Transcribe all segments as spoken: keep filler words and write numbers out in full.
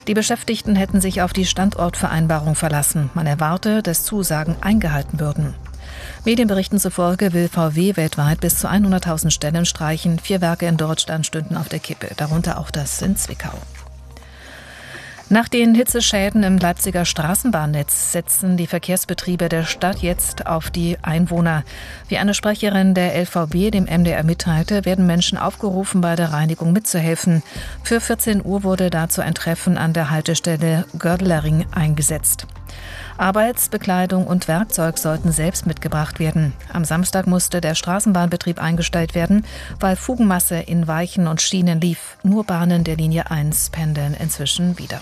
Die Beschäftigten hätten sich auf die Standortvereinbarung verlassen. Man erwarte, dass Zusagen eingehalten würden. Medienberichten zufolge will V W weltweit bis zu hunderttausend Stellen streichen. Vier Werke in Deutschland stünden auf der Kippe, darunter auch das in Zwickau. Nach den Hitzeschäden im Leipziger Straßenbahnnetz setzen die Verkehrsbetriebe der Stadt jetzt auf die Einwohner. Wie eine Sprecherin der L V B dem M D R mitteilte, werden Menschen aufgerufen, bei der Reinigung mitzuhelfen. Für vierzehn Uhr wurde dazu ein Treffen an der Haltestelle Gördlering eingesetzt. Arbeitsbekleidung und Werkzeug sollten selbst mitgebracht werden. Am Samstag musste der Straßenbahnbetrieb eingestellt werden, weil Fugenmasse in Weichen und Schienen lief. Nur Bahnen der Linie eins pendeln inzwischen wieder.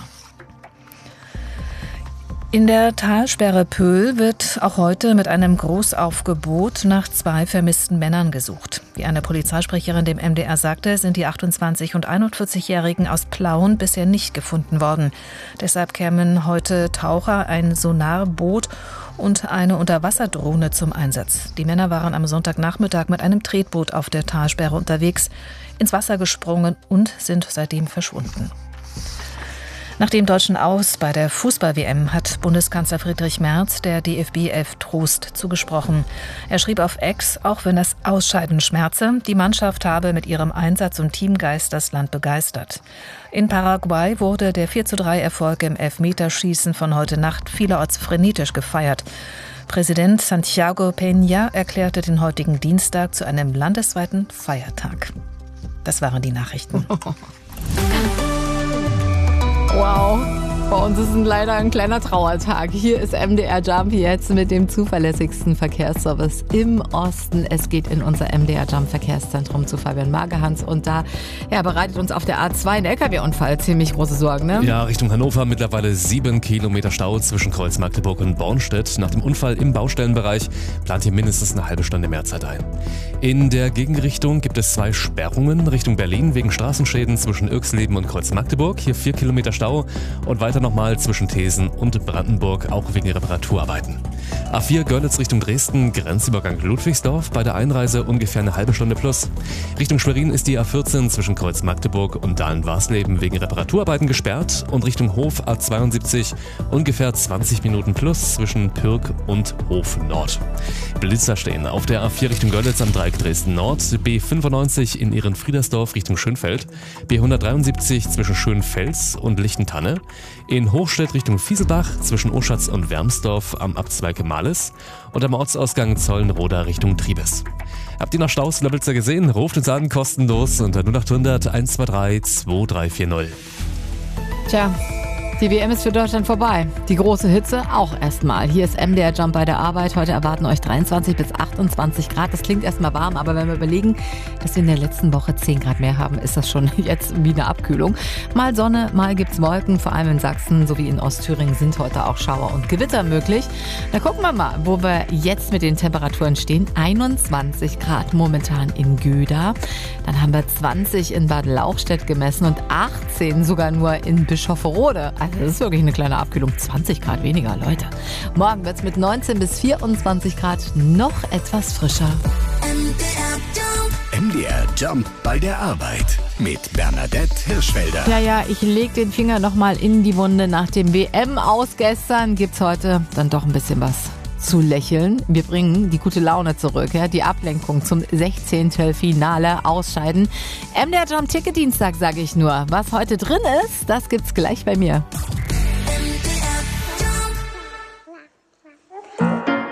In der Talsperre Pöhl wird auch heute mit einem Großaufgebot nach zwei vermissten Männern gesucht. Wie eine Polizeisprecherin dem M D R sagte, sind die achtundzwanzig- und einundvierzig-Jährigen aus Plauen bisher nicht gefunden worden. Deshalb kämen heute Taucher, ein Sonarboot und eine Unterwasserdrohne zum Einsatz. Die Männer waren am Sonntagnachmittag mit einem Tretboot auf der Talsperre unterwegs, ins Wasser gesprungen und sind seitdem verschwunden. Nach dem deutschen Aus bei der Fußball-W M hat Bundeskanzler Friedrich Merz der D F B elf Trost zugesprochen. Er schrieb auf X, auch wenn das Ausscheiden schmerze, die Mannschaft habe mit ihrem Einsatz und Teamgeist das Land begeistert. In Paraguay wurde der vier zu drei Erfolg im Elfmeterschießen von heute Nacht vielerorts frenetisch gefeiert. Präsident Santiago Peña erklärte den heutigen Dienstag zu einem landesweiten Feiertag. Das waren die Nachrichten. Wow, bei uns ist es leider ein kleiner Trauertag. Hier ist M D R Jump jetzt mit dem zuverlässigsten Verkehrsservice im Osten. Es geht in unser M D R Jump Verkehrszentrum zu Fabian Magerhans und da ja, bereitet uns auf der A zwei ein L K W-Unfall ziemlich große Sorgen, ne? Ja, Richtung Hannover mittlerweile sieben Kilometer Stau zwischen Kreuz Magdeburg und Bornstedt. Nach dem Unfall im Baustellenbereich plant hier mindestens eine halbe Stunde mehr Zeit ein. In der Gegenrichtung gibt es zwei Sperrungen Richtung Berlin wegen Straßenschäden zwischen Irxleben und Kreuz Magdeburg. Hier vier Kilometer Stau und weiter nochmal zwischen Thesen und Brandenburg, auch wegen Reparaturarbeiten. A vier Görlitz Richtung Dresden, Grenzübergang Ludwigsdorf, bei der Einreise ungefähr eine halbe Stunde plus. Richtung Schwerin ist die A vierzehn zwischen Kreuz Magdeburg und Dahlen-Warsleben wegen Reparaturarbeiten gesperrt und Richtung Hof A zweiundsiebzig ungefähr zwanzig Minuten plus zwischen Pürg und Hof Nord. Blitzer stehen auf der A vier Richtung Görlitz am Dreieck Dresden Nord, B fünfundneunzig in Ehrenfriedersdorf Richtung Schönfeld, B hundertdreiundsiebzig zwischen Schönfels und Lichtentanne, in Hochstedt Richtung Fieselbach zwischen Oschatz und Wermsdorf am Abzweig Males und am Ortsausgang Zollenroda Richtung Triebes. Habt ihr noch Staus in der Blitzer gesehen? Ruft uns an, kostenlos unter null acht hundert eins zwei drei zwei drei vier null. Tja, die W M ist für Deutschland vorbei. Die große Hitze auch erstmal. Hier ist M D R Jump bei der Arbeit. Heute erwarten euch dreiundzwanzig bis achtundzwanzig Grad. Das klingt erstmal warm, aber wenn wir überlegen, dass wir in der letzten Woche zehn Grad mehr haben, ist das schon jetzt wie eine Abkühlung. Mal Sonne, mal gibt's Wolken. Vor allem in Sachsen sowie in Ostthüringen sind heute auch Schauer und Gewitter möglich. Da gucken wir mal, wo wir jetzt mit den Temperaturen stehen. einundzwanzig Grad momentan in Göda. Dann haben wir zwanzig in Bad Lauchstädt gemessen und achtzehn sogar nur in Bischofferode. Also das ist wirklich eine kleine Abkühlung. zwanzig Grad weniger, Leute. Morgen wird es mit neunzehn bis vierundzwanzig Grad noch etwas frischer. M D R Jump bei der Arbeit mit Bernadette Hirschfelder. Ja, ja, ich leg den Finger nochmal in die Wunde. Nach dem W M-Aus gestern gibt's heute dann doch ein bisschen was zu lächeln. Wir bringen die gute Laune zurück, ja, die Ablenkung zum sechzehnten Finale Ausscheiden. M D R Jump Ticket Dienstag, sage ich nur. Was heute drin ist, das gibt's gleich bei mir.